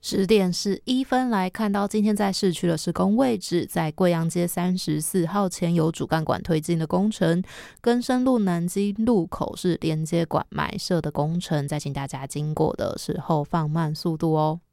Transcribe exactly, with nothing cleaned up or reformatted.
十点十一分来看到今天在市区的施工位置，在贵阳街三十四号前有主干管推进的工程，更生路南基路口是连接管埋设的工程，再请大家经过的时候放慢速度哦。